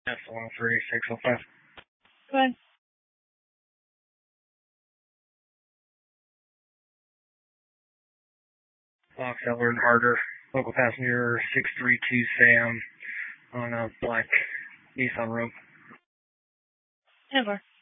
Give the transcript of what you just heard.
That's 13605. Go ahead. Fox Edward and Harder. Local passenger 632 Sam on a black Nissan Rogue. Over.